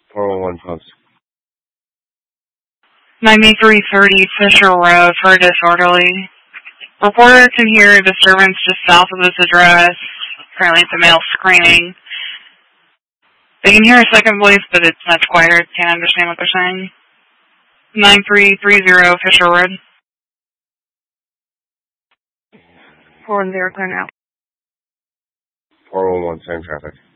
411 Post. 9330 Fisher Road for a disorderly. Reporter can hear a disturbance just south of this address. Apparently it's a male screaming. They can hear a second voice, but it's much quieter. Can't understand what they're saying. 9330 Fisher Road. 410, clear now. 411, same traffic.